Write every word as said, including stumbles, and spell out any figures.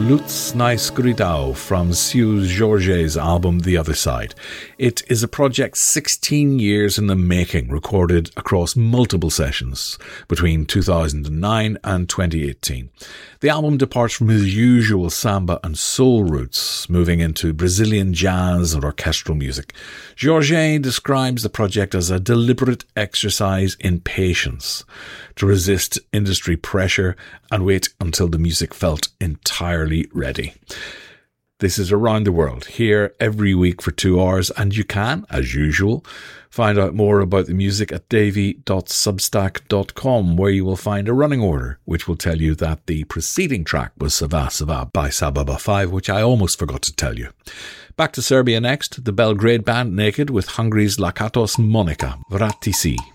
Lutz Naiskuritau from Sue Georges' album The Other Side. It is a project sixteen years in the making, recorded across multiple sessions between two thousand nine and twenty eighteen. The album departs from his usual samba and soul roots, moving into Brazilian jazz and orchestral music. Georges describes the project as a deliberate exercise in patience, to resist industry pressure and wait until the music felt entirely ready. This is Around the World, here every week for two hours, and you can, as usual, find out more about the music at davy dot substack dot com, where you will find a running order, which will tell you that the preceding track was Sava Sava by Sababa five, which I almost forgot to tell you. Back to Serbia next, the Belgrade band Naked with Hungary's Lakatos Monica, Vrati Si.